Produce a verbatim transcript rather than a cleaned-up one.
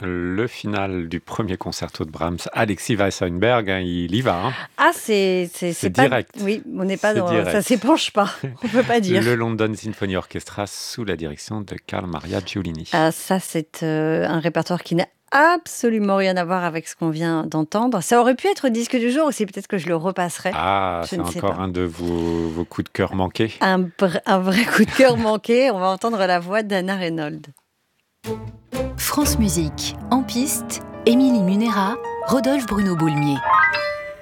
Le final du premier concerto de Brahms, Alexis Weissenberg, hein, il y va. Hein. Ah, c'est c'est C'est pas direct. Oui, on n'est pas C'est dans direct. ça s'épanche pas. On peut pas dire. Le London Symphony Orchestra sous la direction de Carl Maria Giulini. Ah, ça c'est euh, un répertoire qui n'a absolument rien à voir avec ce qu'on vient d'entendre. Ça aurait pu être disque du jour aussi, peut-être que je le repasserai. Ah, Je c'est ne sais encore pas. un de vos, vos coups de cœur manqués. Un, br- un vrai coup de cœur manqué. On va entendre la voix d'Anna Reynolds. France Musique, en piste, Émilie Munera, Rodolphe Bruno Boulmier.